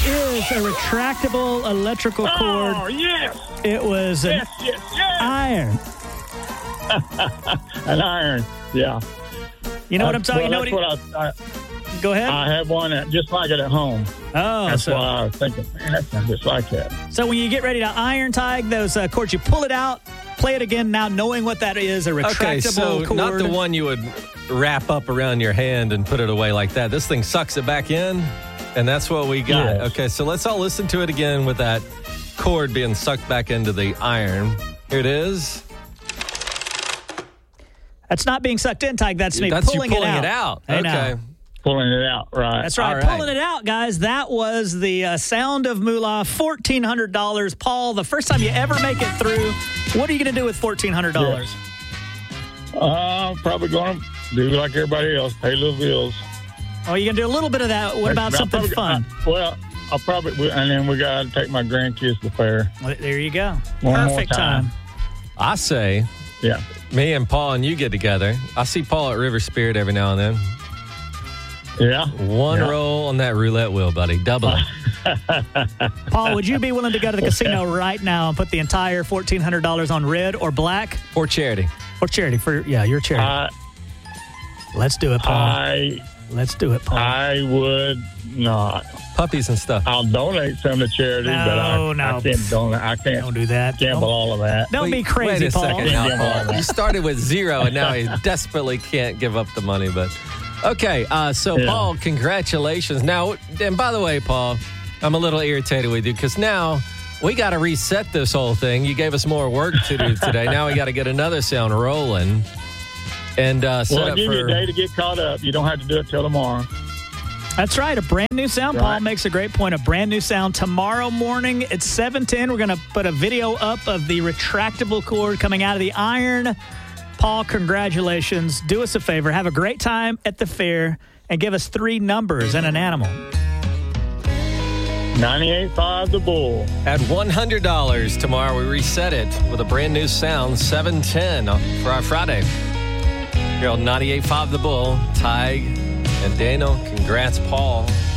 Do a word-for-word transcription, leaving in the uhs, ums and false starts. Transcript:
is a retractable electrical cord. Oh, yes. It was an Yes, yes, yes. iron. An iron, yeah. You know what I'm Uh, talking well, about? that's what I, I, Go ahead. I have one that, just like it at home. oh, That's so, why I was thinking, man, that sounds just like that. so when you get ready to iron tag those uh, cords, you pull it out, play it again now, knowing what that is, a retractable Okay, so cord. not the one you would wrap up around your hand and put it away like that. This thing sucks it back in, and that's what we got. Yes. Okay, so let's all listen to it again with that cord being sucked back into the iron. Here it is. That's not being sucked in, Tig. That's me That's pulling, you pulling it it out. out. I know. Okay. Pulling it out, right. That's right. All right. Pulling it out, guys. That was the uh, sound of moolah, fourteen hundred dollars. Paul, the first time you ever make it through, what are you going to do with fourteen hundred dollars? Uh, I'm probably going to do like everybody else, pay little bills. Oh, you're going to do a little bit of that. What about I'll something probably- fun? I, well, I'll probably, and then we got to take my grandkids to the fair. Well, there you go. One more Perfect time. time. I say, Yeah. me and Paul and you get together. I see Paul at River Spirit every now and then. Yeah. One Yeah. roll on that roulette wheel, buddy. Double it. Paul, would you be willing to go to the casino right now and put the entire fourteen hundred dollars on red or black For charity. for charity? For yeah, your charity. I, Let's do it, Paul. I, Let's do it, Paul. I would not. Puppies and stuff. I'll donate some to charity, No, but I, no. I can't donate. I can't Don't do that. gamble Don't, all of that. don't be Wait- crazy, wait a Paul. second now, Yeah. Paul. You started with zero, and now he desperately can't give up the money. But okay, uh, so Yeah. Paul, congratulations. Now, and by the way, Paul, I'm a little irritated with you because now we got to reset this whole thing. You gave us more work to do today. Now we got to get another sound rolling and uh, set Well, I'll up give you a for. day to get caught up. You don't have to do it till tomorrow. That's right. A brand new sound. Paul Right. makes a great point. A brand new sound tomorrow morning at seven ten. We're going to put a video up of the retractable cord coming out of the iron. Paul, congratulations. Do us a favor. Have a great time at the fair and give us three numbers and an animal. ninety-eight point five The Bull. At one hundred dollars tomorrow, we reset it with a brand new sound, seven ten for our Friday. Here on ninety-eight point five The Bull, Tig and Daniel. Congrats, Paul.